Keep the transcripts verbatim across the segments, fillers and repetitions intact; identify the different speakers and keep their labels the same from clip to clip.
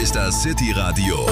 Speaker 1: ist das City Radio,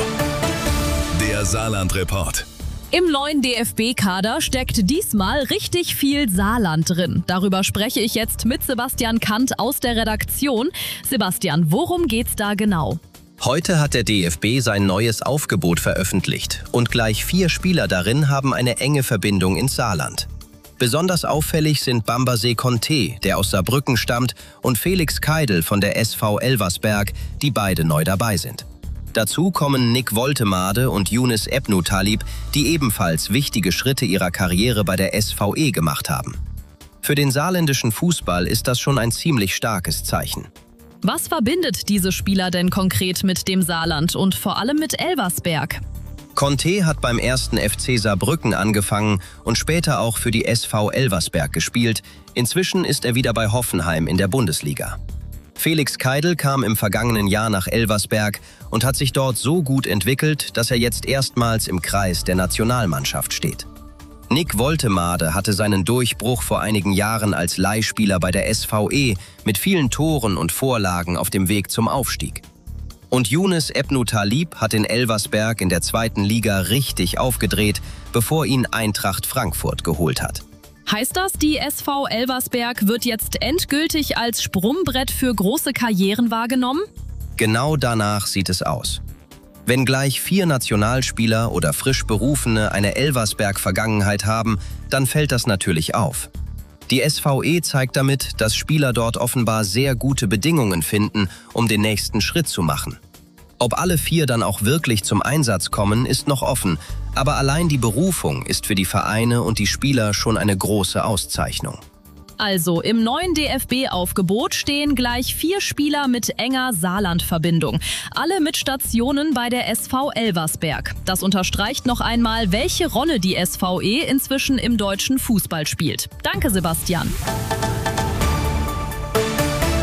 Speaker 1: der Saarland-Report.
Speaker 2: Im neuen D F B-Kader steckt diesmal richtig viel Saarland drin. Darüber spreche ich jetzt mit Sebastian Kant aus der Redaktion. Sebastian, worum geht's da genau?
Speaker 3: Heute hat der D F B sein neues Aufgebot veröffentlicht und gleich vier Spieler darin haben eine enge Verbindung ins Saarland. Besonders auffällig sind Bambaset Conté, der aus Saarbrücken stammt, und Felix Keidel von der S V Elversberg, die beide neu dabei sind. Dazu kommen Nick Woltemade und Younes Ebnou-Talib, die ebenfalls wichtige Schritte ihrer Karriere bei der S V E gemacht haben. Für den saarländischen Fußball ist das schon ein ziemlich starkes Zeichen.
Speaker 2: Was verbindet diese Spieler denn konkret mit dem Saarland und vor allem mit Elversberg?
Speaker 3: Conté hat beim ersten F C Saarbrücken angefangen und später auch für die S V Elversberg gespielt. Inzwischen ist er wieder bei Hoffenheim in der Bundesliga. Felix Keidel kam im vergangenen Jahr nach Elversberg und hat sich dort so gut entwickelt, dass er jetzt erstmals im Kreis der Nationalmannschaft steht. Nick Woltemade hatte seinen Durchbruch vor einigen Jahren als Leihspieler bei der S V E mit vielen Toren und Vorlagen auf dem Weg zum Aufstieg. Und Younes Ebnou-Talib hat in Elversberg in der zweiten Liga richtig aufgedreht, bevor ihn Eintracht Frankfurt geholt hat.
Speaker 2: Heißt das, die S V Elversberg wird jetzt endgültig als Sprungbrett für große Karrieren wahrgenommen?
Speaker 3: Genau danach sieht es aus. Wenn gleich vier Nationalspieler oder frisch Berufene eine Elversberg-Vergangenheit haben, dann fällt das natürlich auf. Die S V E zeigt damit, dass Spieler dort offenbar sehr gute Bedingungen finden, um den nächsten Schritt zu machen. Ob alle vier dann auch wirklich zum Einsatz kommen, ist noch offen, aber allein die Berufung ist für die Vereine und die Spieler schon eine große Auszeichnung.
Speaker 2: Also, im neuen D F B-Aufgebot stehen gleich vier Spieler mit enger Saarland-Verbindung. Alle mit Stationen bei der S V Elversberg. Das unterstreicht noch einmal, welche Rolle die S V E inzwischen im deutschen Fußball spielt. Danke, Sebastian.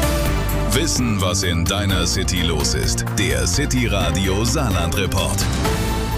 Speaker 1: Wissen, was in deiner City los ist. Der City Radio Saarland-Report.